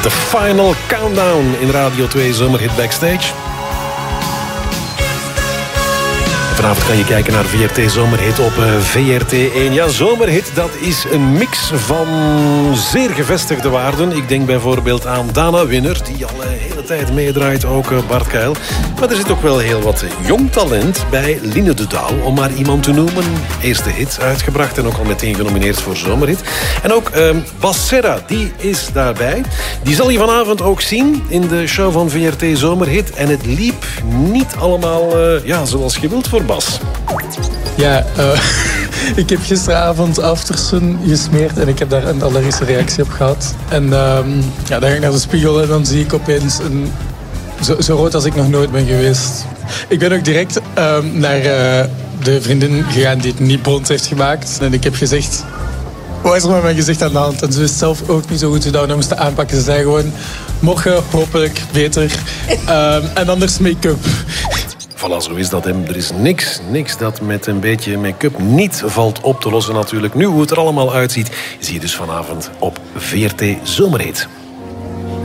The Final Countdown in Radio 2 Zomerhit Backstage. Vanavond kan je kijken naar VRT Zomerhit op VRT1. Ja, Zomerhit, dat is een mix van zeer gevestigde waarden. Ik denk bijvoorbeeld aan Dana Winner, die al een hele tijd meedraait, ook Bart Kuil. Maar er zit ook wel heel wat jong talent bij. Line de Douw, om maar iemand te noemen. Eerste hit uitgebracht en ook al meteen genomineerd voor Zomerhit. En ook Bas Serra, die is daarbij. Die zal je vanavond ook zien in de show van VRT Zomerhit. En het liep niet allemaal zoals je wilt voor Bas. Ja, ik heb gisteravond Aftersun gesmeerd en ik heb daar een allergische reactie op gehad. En dan ga ik naar de spiegel en dan zie ik opeens zo rood als ik nog nooit ben geweest. Ik ben ook direct naar de vriendin gegaan die het niet blond heeft gemaakt. En ik heb gezegd, wat is er met mijn gezicht aan de hand? En ze wist zelf ook niet zo goed hoe dat we moesten aanpakken. Ze zei gewoon, morgen hopelijk beter. En anders make-up. Voilà, zo is dat. Er is niks dat met een beetje make-up niet valt op te lossen natuurlijk. Nu, hoe het er allemaal uitziet, zie je dus vanavond op VRT Zomerhit.